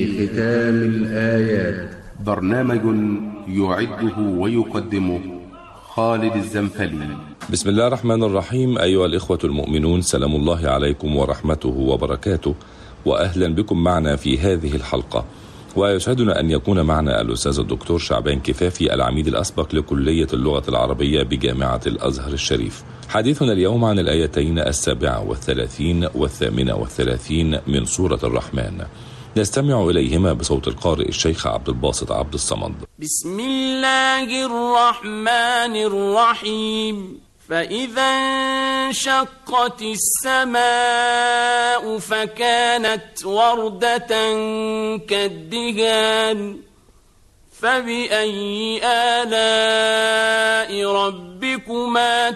ختام الآيات. برنامج يعده ويقدمه خالد الزنفلي. بسم الله الرحمن الرحيم. أيها الإخوة المؤمنون، سلام الله عليكم ورحمته وبركاته، وأهلا بكم معنا في هذه الحلقة. ويسعدنا أن يكون معنا الأستاذ الدكتور شعبان كفافي، العميد الأسبق لكلية اللغة العربية بجامعة الأزهر الشريف. حديثنا اليوم عن الآيتين 37 و38 من سورة الرحمن. نستمع إليهما بصوت القارئ الشيخ عبد الباسط عبد الصمد. بسم الله الرحمن الرحيم. فإذا انشقت السماء فكانت وردة كالدهان فبأي آلاء ربكما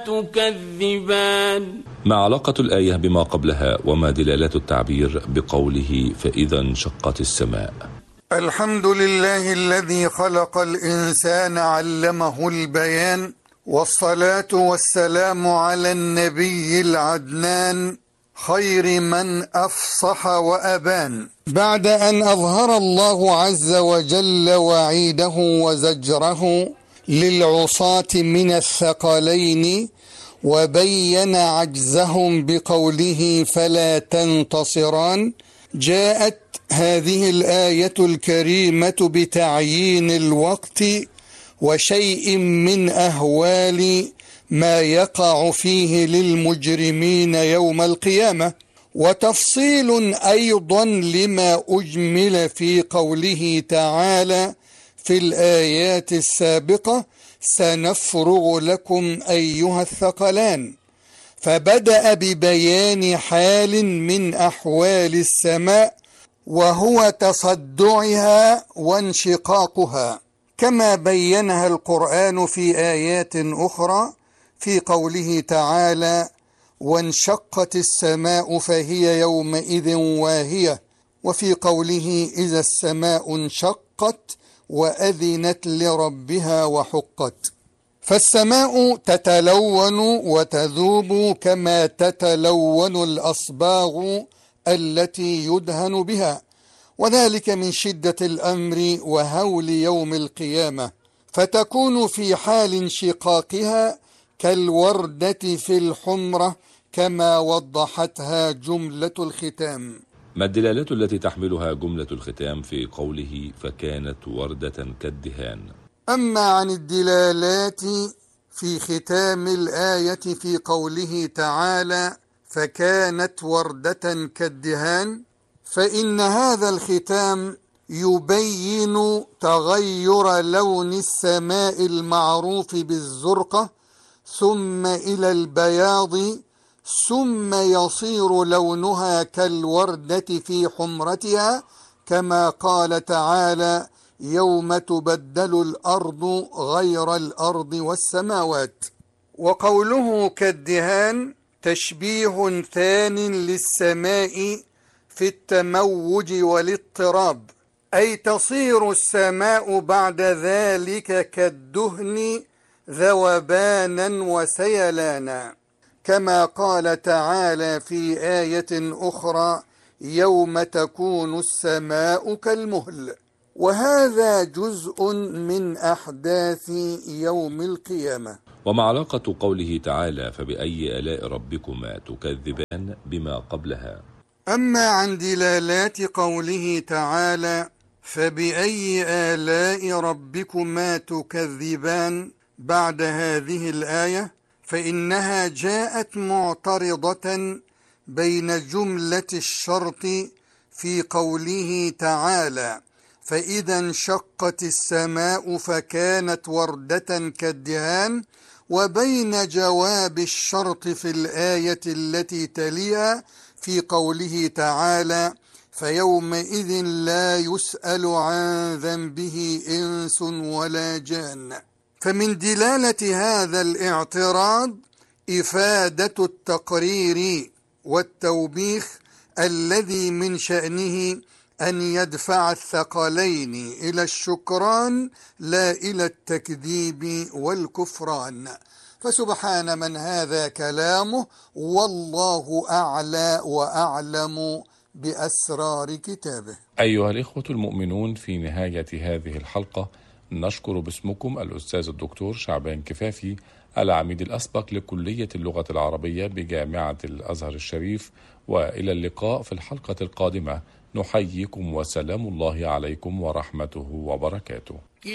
تكذبان. ما علاقة الآية بما قبلها وما دلالات التعبير بقوله فإذا انشقت السماء؟ الحمد لله الذي خلق الإنسان علمه البيان، والصلاة والسلام على النبي العدنان خير من أفصح وأبان. بعد أن أظهر الله عز وجل وعيده وزجره للعصاة من الثقلين، وبين عجزهم بقوله فلا تنتصران، جاءت هذه الآية الكريمة بتعيين الوقت وشيء من أهوال ما يقع فيه للمجرمين يوم القيامة، وتفصيل أيضا لما أجمل في قوله تعالى في الآيات السابقة سنفرغ لكم أيها الثقلان. فبدأ ببيان حال من أحوال السماء وهو تصدعها وانشقاقها، كما بينها القرآن في آيات أخرى في قوله تعالى وانشقت السماء فهي يومئذ واهية، وفي قوله إذا السماء انشقت وأذنت لربها وحقت. فالسماء تتلون وتذوب كما تتلون الأصباغ التي يدهن بها، وذلك من شدة الأمر وهول يوم القيامة، فتكون في حال انشقاقها كالوردة في الحمرة كما وضحتها جملة الختام. ما الدلالات التي تحملها جملة الختام في قوله فكانت وردة كالدهان؟ أما عن الدلالات في ختام الآية في قوله تعالى فكانت وردة كالدهان، فإن هذا الختام يبين تغير لون السماء المعروف بالزرقة ثم إلى البياض، ثم يصير لونها كالوردة في حمرتها، كما قال تعالى يوم تبدل الأرض غير الأرض والسماوات. وقوله كالدهان تشبيه ثان للسماء في التموج والاضطراب، أي تصير السماء بعد ذلك كالدهن ذوبانا وسيلانا، كما قال تعالى في آية أخرى يوم تكون السماء كالمهل. وهذا جزء من أحداث يوم القيامة. وما علاقة قوله تعالى فبأي آلاء ربكما تكذبان بما قبلها؟ أما عن دلالات قوله تعالى فبأي آلاء ربكما تكذبان بعد هذه الآية، فإنها جاءت معترضة بين جملة الشرط في قوله تعالى فإذا انشقت السماء فكانت وردة كالدهان، وبين جواب الشرط في الآية التي تليها في قوله تعالى فيومئذ لا يسأل عن ذنبه إنس ولا جان. فمن دلالة هذا الاعتراض إفادة التقرير والتوبيخ الذي من شأنه أن يدفع الثقلين إلى الشكران لا إلى التكذيب والكفران. فسبحان من هذا كلامه، والله أعلى وأعلم بأسرار كتابه. أيها الإخوة المؤمنون، في نهاية هذه الحلقة نشكر باسمكم الأستاذ الدكتور شعبان كفافي، العميد الأسبق لكلية اللغة العربية بجامعة الأزهر الشريف، وإلى اللقاء في الحلقة القادمة. نحييكم وسلام الله عليكم ورحمته وبركاته.